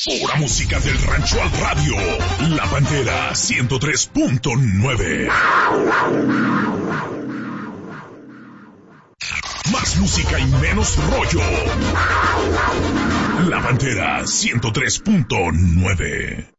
Pura música del rancho al radio. La Pantera 103.9. Más música y menos rollo. La Pantera 103.9.